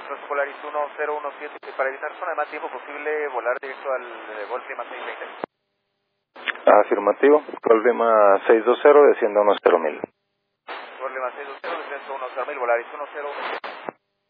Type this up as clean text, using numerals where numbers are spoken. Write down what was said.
Entonces Polaris 1017, para evitar zona de más tiempo posible, volar directo al Golf Lima 620. Afirmativo, Golf Lima 620, descienda 10.000. Golf Lima 620, descenso 10.000, Volaris 10.